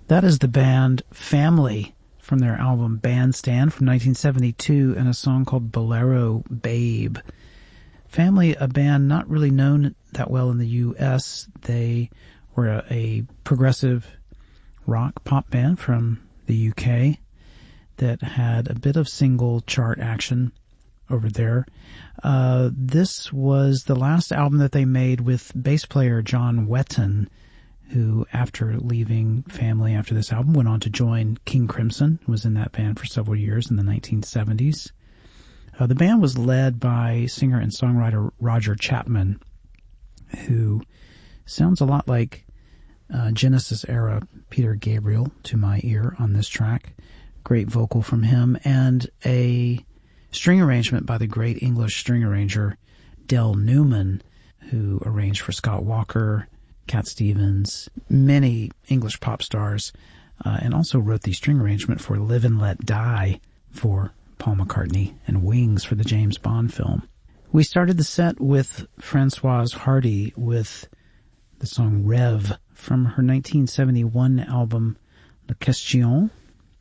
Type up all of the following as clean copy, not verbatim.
That is the band Family from their album Bandstand from 1972 and a song called Bolero Babe. Family, a band not really known that well in the U.S. They were a progressive rock pop band from the U.K. that had a bit of single chart action over there. This was the last album that they made with bass player John Wetton, who, after leaving Family after this album, went on to join King Crimson, was in that band for several years in the 1970s. The band was led by singer and songwriter Roger Chapman, who sounds a lot like Genesis-era Peter Gabriel to my ear on this track. Great vocal from him, and a string arrangement by the great English string arranger Del Newman, who arranged for Scott Walker, Cat Stevens, many English pop stars, and also wrote the string arrangement for Live and Let Die for Paul McCartney and Wings for the James Bond film. We started the set with Françoise Hardy with the song Rêve from her 1971 album La Question,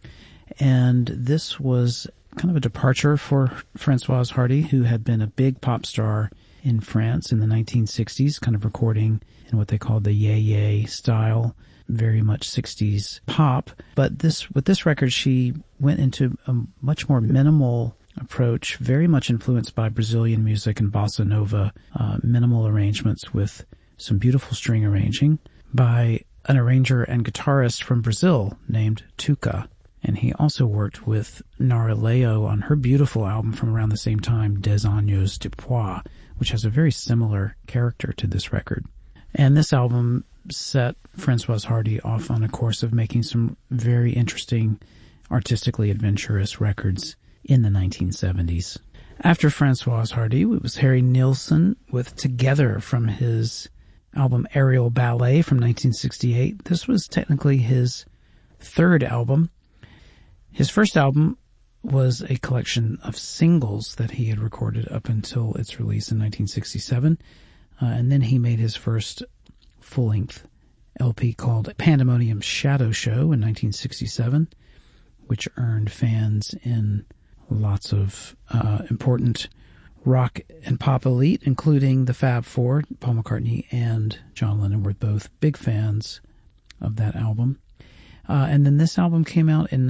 and this was kind of a departure for Françoise Hardy, who had been a big pop star in France in the 1960s, kind of recording in what they called the yay style, very much 60s pop. But with this record, she went into a much more minimal approach, very much influenced by Brazilian music and bossa nova, minimal arrangements with some beautiful string arranging by an arranger and guitarist from Brazil named Tuca. And he also worked with Nara Leo on her beautiful album from around the same time, Des Agneaux du Poids, which has a very similar character to this record. And this album set Françoise Hardy off on a course of making some very interesting, artistically adventurous records in the 1970s. After Françoise Hardy, it was Harry Nilsson with Together from his album Aerial Ballet from 1968. This was technically his third album. His first album was a collection of singles that he had recorded up until its release in 1967. And then he made his first full-length LP called Pandemonium Shadow Show in 1967, which earned fans in lots of important rock and pop elite, including the Fab Four. Paul McCartney and John Lennon were both big fans of that album. And then this album came out in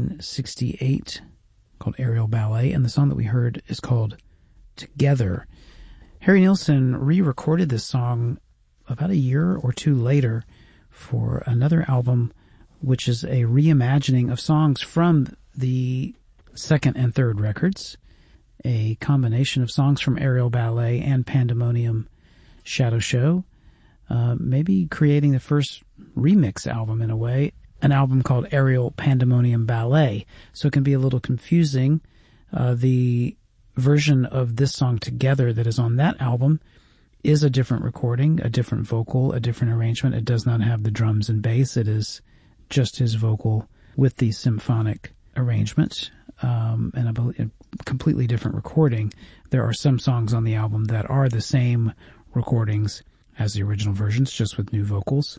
1968 called Aerial Ballet, and the song that we heard is called Together. Harry Nilsson re-recorded this song about a year or two later for another album, which is a reimagining of songs from the second and third records, a combination of songs from Aerial Ballet and Pandemonium Shadow Show, maybe creating the first remix album in a way, an album called Aerial Pandemonium Ballet. So it can be a little confusing. The version of this song Together that is on that album is a different recording, a different vocal, a different arrangement. It does not have the drums and bass. It is just his vocal with the symphonic arrangement, and a completely different recording. There are some songs on the album that are the same recordings as the original versions, just with new vocals.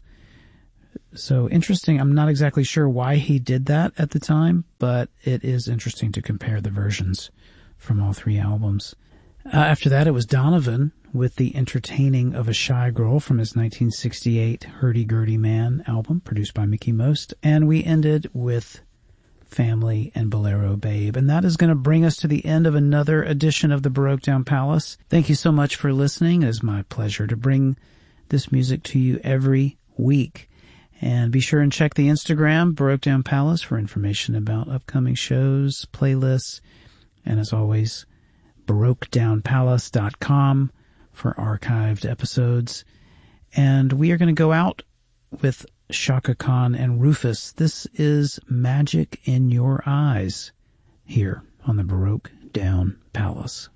So interesting. I'm not exactly sure why he did that at the time, but it is interesting to compare the versions from all three albums. After that, it was Donovan with The Entertaining of a Shy Girl from his 1968 Hurdy-Gurdy Man album, produced by Mickey Most. And we ended with Family and Bolero Babe. And that is going to bring us to the end of another edition of the Baroque Down Palace. Thank you so much for listening. It is my pleasure to bring this music to you every week. And be sure and check the Instagram, Baroque Down Palace, for information about upcoming shows, playlists, and as always, BaroqueDownPalace.com for archived episodes. And we are going to go out with Chaka Khan and Rufus. This is Magic in Your Eyes here on the Baroque Down Palace.